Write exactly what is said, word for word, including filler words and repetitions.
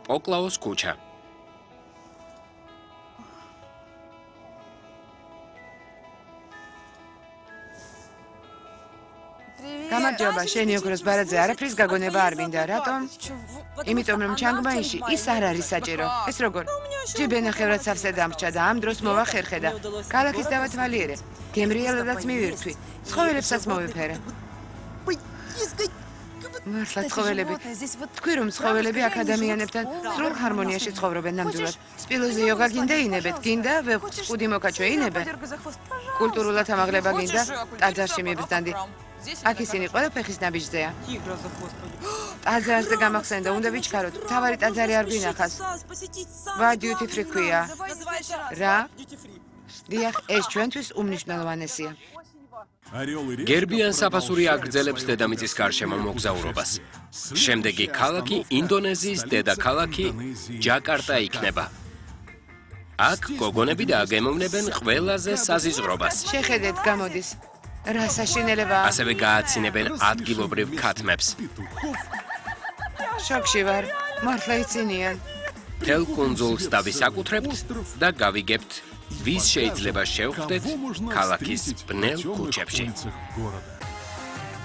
პოკლაოს ქუჩა. გამარჯობა, შენი ოქროს ბარათზე არაფრის გაგონება არ მინდა, რატომ? იმიტომ რომ ჩანგმაიში ის არ არის საჭირო. ეს როგორ? ჯიბე ნახევრად სავსე დამრჩა და ამ დროს მოვა ხერხედა. ქალაქის დავათვალიერე. გემრიელადაც მივირთვი. ცხოველებსაც მოვიფერე. მართლა ცხოველები. თქვი რომ ცხოველები აქ ადამიანებთან სრულ ჰარმონიაში ცხოვრობენ ნამდვილად. სპილოზე იოგა გინდა ინებეთ, გინდა ვეხვს ყუდი მოკაჩვე ინებე. კულტურულად ამაღლება გინდა, ტაძარში მიბრძანდი. აქ ისინი ყველა ფეხის ნაბიჯზეა. ტაძარზე გამახსენდა, უნდა ვიჩქაროთ, მთავარი ტაძარი არ გვინახავს. ვა დიუტი ფრი ქვია. რა? დიახ, ეს ჩვენთვის უმნიშვნელოვანესია. გერბიან საფასური აგრძელებს დედამიწის გარშემო მოგზაურობას. შემდეგი ქალაქი ინდონეზიის დედაქალაქი ჯაკარტა იქნება. აქ გოგონები დააგემოვნებენ ყველაზე საზიზღრობას. შეხედეთ, გამოდის. რა საშინელებაა. ასევე გააცინებენ ადგილობრივ ქათმებს. შოკში ვარ, მართლა იცინიან. თელ კუნძულს დავისაკუთრებთ და გავიგებთ, ვის შეიძლება შევხვდეთ ქალაქის ბნელ ქუჩებში.